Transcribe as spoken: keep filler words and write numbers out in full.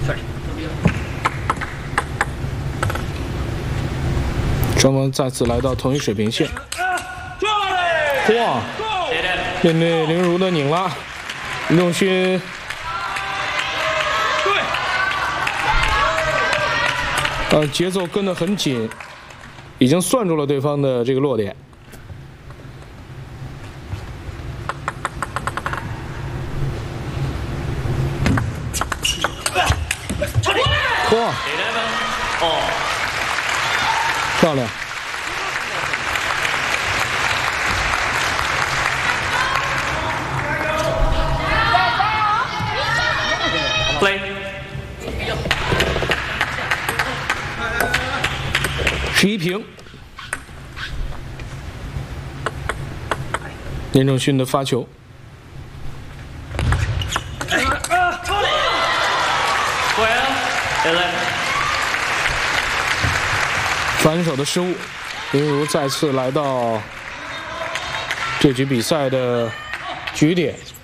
双方再次来到同一水平线。哇！面对林如的拧拉，林仲勋呃节奏跟得很紧，已经算住了对方的这个落点。哇！漂亮！十一平。林仲勋的发球。反手的失误，林如再次来到这局比赛的局点。